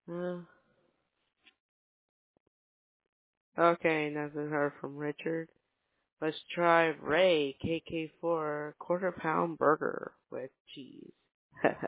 Uh, okay, nothing heard from Richard. Let's try Ray KK4 quarter pound burger with cheese.